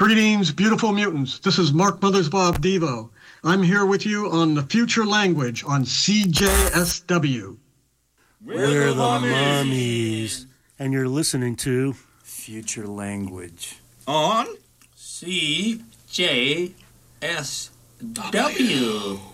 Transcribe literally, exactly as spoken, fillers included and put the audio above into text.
Greetings, beautiful mutants. This is Mark Mothersbaugh Devo. I'm here with you on the Future Language on C J S W. We're, We're the, the mummies. mummies. And you're listening to Future Language on C J S W.